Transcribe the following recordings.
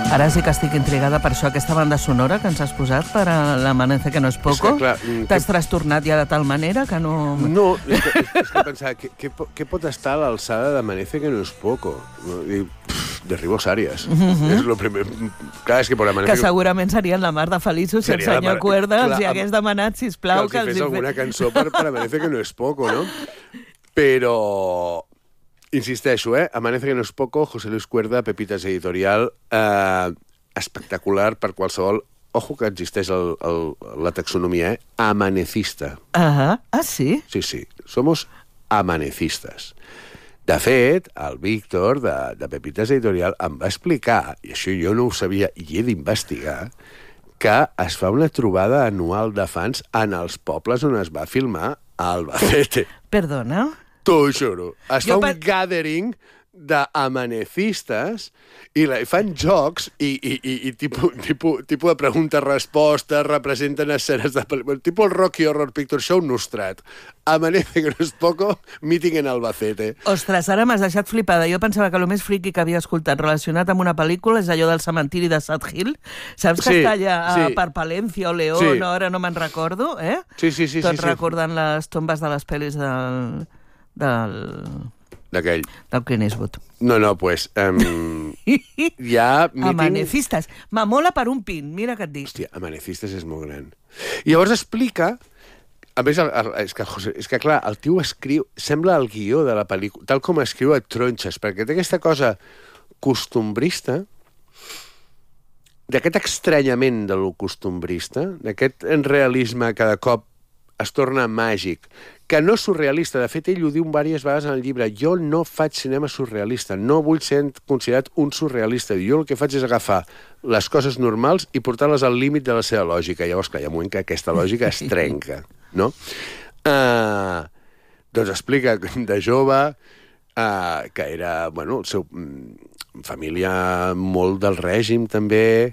Ara sí que estic intrigada per això, aquesta banda sonora que ens has posat per a l'Amanece que no es poco. T'has trastornat ja de tal manera que no... No, és que pensava, què pot estar a l'alçada d'Amanece que no es poco? Derribos Àries. És el primer... Clar, és que per Amanece... Que segurament serien la mar de feliços si el senyor Cuerda els hi hagués demanat, sisplau, que els hi fes alguna cançó per Amanece que no es poco, no? Però... Insisteixo, Amanece que no es poco, José Luis Cuerda, Pepitas Editorial, espectacular per qualsevol... Ojo que existeix la taxonomia, amanecista. Ah, sí? Sí, somos amanecistes. De fet, el Víctor, de Pepitas Editorial, em va explicar, i això jo no ho sabia i he d'investigar, que es fa una trobada anual de fans en els pobles on es va filmar a Albacete. Perdona? T'ho juro. Es fa un gathering d'amanecistes i fan jocs i tipus de preguntes-respostes, representen escenes de pel·lícules, tipus el Rocky Horror Picture Show nostrat. Amanece que no es poco, meeting en Albacete. Ostres, ara m'has deixat flipada. Jo pensava que el més friqui que havia escoltat relacionat amb una pel·lícula és allò del cementiri de Sad Hill. Saps que està allà per Palencia o León, no? Ara no me'n recordo, eh? Sí. Tot recordant les tombes de les pel·lis d'aquell. Del Clint Eastwood. No, pues... hi ha meeting... Amanecista. M'amola per un pin, mira què et dic. Hòstia, Amanecistes és molt gran. I llavors explica... A més, és que clar, el tio escriu... Sembla el guió de la pel·lícula, tal com escriu a tronxes, perquè té aquesta cosa costumbrista, d'aquest estranyament de lo costumbrista, d'aquest realisme que de cop es torna màgic, que no surrealista. De fet, ell ho diu diverses vegades en el llibre. Jo no faig cinema surrealista, no vull ser considerat un surrealista. Jo el que faig és agafar les coses normals i portar-les al límit de la seva lògica. Llavors, clar, hi ha un moment que aquesta lògica es trenca, no? Doncs explica de jove que era, bueno, el seu família molt del règim, també,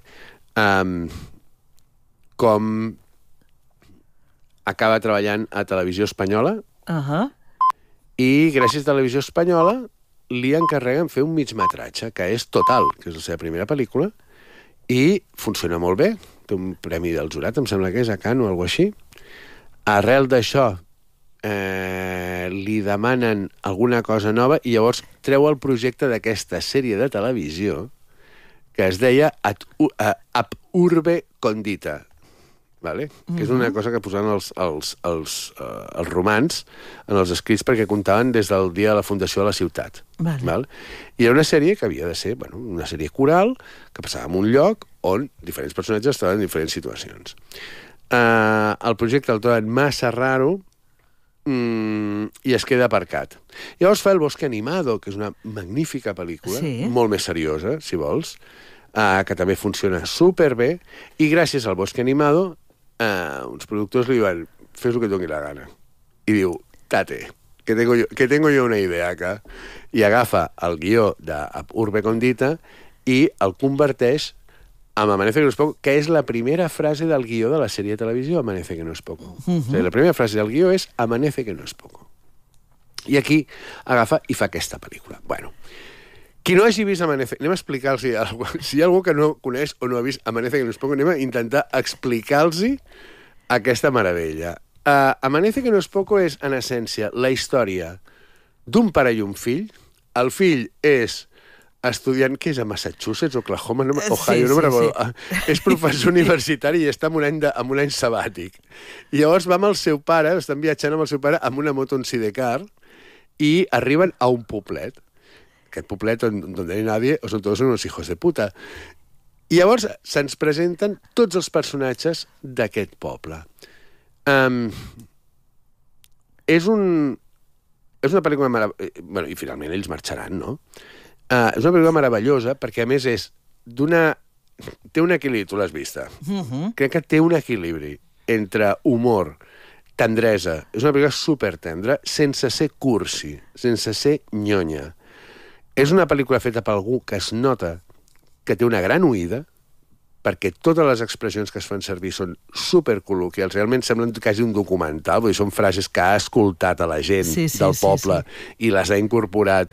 com acaba treballant a Televisió Espanyola i gràcies a Televisió Espanyola li encarreguen fer un migmetratge, que és Total, que és la seva primera pel·lícula, i funciona molt bé. Té un premi del jurat, em sembla que és a Cannes o alguna cosa així. Arrel d'això li demanen alguna cosa nova i llavors treu el projecte d'aquesta sèrie de televisió que es deia Ab Urbe Condita, vale? Que és una cosa que posaven els romans en els escrits perquè contaven des del dia de la fundació de la ciutat. Val? I era una sèrie que havia de ser una sèrie coral que passava en un lloc on diferents personatges estaven en diferents situacions. El projecte el troben massa raro i es queda aparcat. Llavors fa El Bosque Animado, que és una magnífica pel·lícula, molt més seriosa, si vols, que també funciona superbé, i gràcies al Bosque Animado uns productors li diuen fes el que et doni la gana. I diu, tate, que tengo yo una idea acá. I agafa el guió de Urbe Condita i el converteix en Amanece que no es poco, que és la primera frase del guió de la sèrie de televisió Amanece que no es poco. O sigui, la primera frase del guió és Amanece que no es poco. I aquí agafa i fa aquesta pel·lícula. Bueno, qui no hagi vist Amanece... Anem a explicar-los alguna cosa. Si hi ha algú que no coneix o no ha vist Amanece que no es poco, anem a intentar explicar-los aquesta meravella. Amanece que no es poco és, en essència, la història d'un pare i un fill. El fill és estudiant, que és a Massachusetts, Oklahoma, Ohio, no me'n recordo. És professor universitari i està en un any sabàtic. I llavors va amb el seu pare, estan viatjant amb el seu pare amb una moto en sidecar i arriben a un poblet. Aquest poblet on no hi ha nadie, o són tots unos hijos de puta. I llavors se'ns presenten tots els personatges d'aquest poble. És una pel·lícula meravellosa. Bueno, i finalment ells marxaran, no? És una pel·lícula meravellosa perquè, a més, té un equilibri, tu l'has vista. Crec que té un equilibri entre humor, tendresa. És una pel·lícula supertendra, sense ser cursi, sense ser nyonya. És una pel·lícula feta per algú que es nota que té una gran oïda, perquè totes les expressions que es fan servir són supercol·loquials, realment semblen quasi un documental, vull dir, són frases que ha escoltat a la gent del poble i les ha incorporat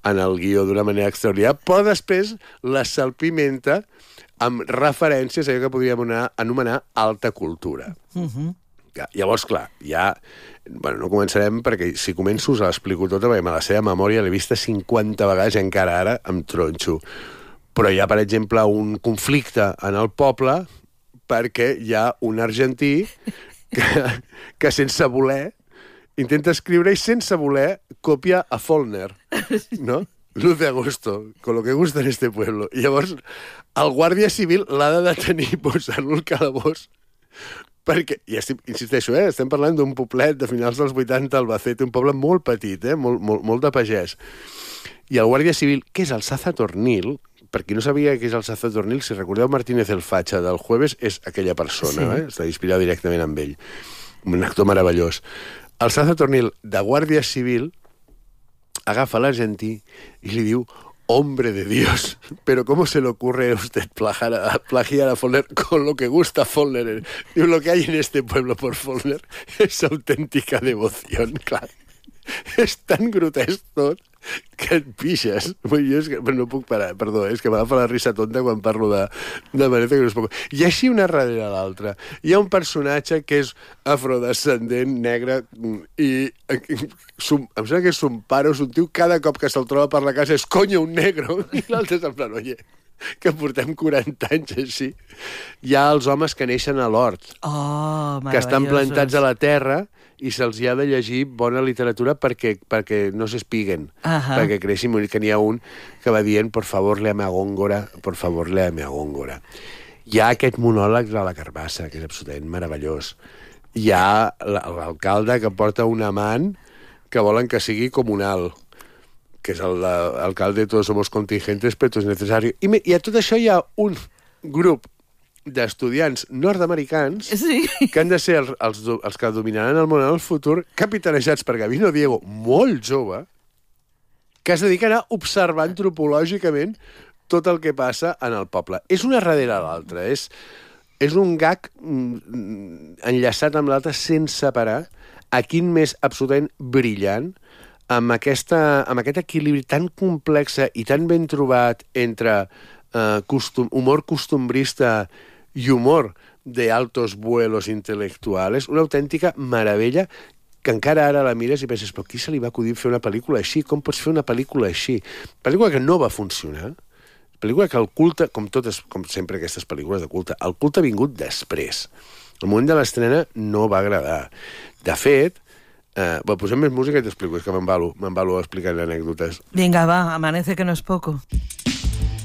en el guió d'una manera extraordinària, però després la salpimenta amb referències a allò que podríem anomenar alta cultura. Llavors, clar, ja... Bueno, no començarem perquè si començo us l'explico tota, perquè me la seva memòria l'he vista 50 vegades i encara ara em tronxo. Però hi ha, per exemple, un conflicte en el poble perquè hi ha un argentí que sense voler intenta escriure i sense voler copia a Faulkner, no? Luz de agosto, con lo que gusta en este pueblo. I llavors el guàrdia civil l'ha de detenir i posar-lo al calabós perquè, i insisteixo, estem parlant d'un poblet de finals dels 80 al Albacete, un poble molt petit, molt de pagès. I el guàrdia civil, que és el Zazatornil, per qui no sabia què és el Zazatornil, si recordeu Martínez el Facha del Jueves, és aquella persona, està inspirat directament en ell. Un actor meravellós. El Zazatornil de guàrdia civil agafa l'argentí i li diu: hombre de Dios, pero ¿cómo se le ocurre a usted plagiar a Faulkner con lo que gusta Faulkner? Y lo que hay en este pueblo por Faulkner es auténtica devoción, clar. És tan grotesc tot que et pixes. Jo és que no puc parar, perdó, és que m'agafa la risa tonta quan parlo de manera que no es pot... I així una darrere l'altra. Hi ha un personatge que és afrodescendent, negre, i em sembla que és son pare o son tio, cada cop que se'l troba per la casa és coño, un negro, i l'altre és en plan, oye, que portem 40 anys així. Hi ha els homes que neixen a l'hort, que estan plantats a la terra, i se'ls ha de llegir bona literatura perquè no s'espiguen, perquè creixin. Que n'hi ha un que va dient por favor, léame a Góngora. Hi ha aquest monòleg de la Carbassa, que és absolutament meravellós. Hi ha l'alcalde que porta un amant que volen que sigui comunal, que és l'alcalde de Todos somos contingentes, però és necessari. I a tot això hi ha un grup d'estudiants nord-americans que han de ser els que dominaran el món en el futur, capitanejats per Gabino Diego, molt jove, que es dediquen a observar antropològicament tot el que passa en el poble. És una darrere l'altra, és un gag enllaçat amb l'altre sense parar, a quin més absolutament brillant, amb aquest equilibri tan complex i tan ben trobat entre humor costumbrista i humor de altos vuelos intel·lectuals, una autèntica meravella que encara ara la mires i penses, però qui se li va acudir fer una pel·lícula així? Com pots fer una pel·lícula així? Pel·lícula que no va funcionar, pel·lícula que el culte, com sempre aquestes pel·lícules de culte, el culte ha vingut després. El moment de l'estrena no va agradar. De fet, posem més música i t'explico, és que m'embalo explicant anècdotes. Vinga, va, amanece que no és poco.